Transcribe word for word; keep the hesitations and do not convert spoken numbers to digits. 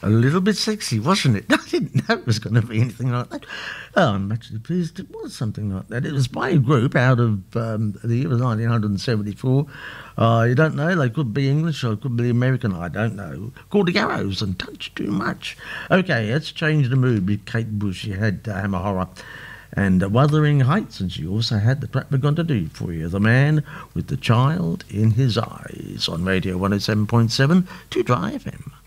A little bit sexy, wasn't it? I didn't know it was going to be anything like that. Oh, I'm actually pleased it was something like that. It was by a group out of um, the year of nineteen seventy-four. Uh, you don't know, they could be English or could be American, I don't know. Called the Arrows and Touch Too Much. Okay, let's change the mood with Kate Bush. She had uh, Hammer Horror and uh, Wuthering Heights, and she also had the track we're going to do for you, The Man with the Child in His Eyes, on Radio one oh seven point seven to Dry F M.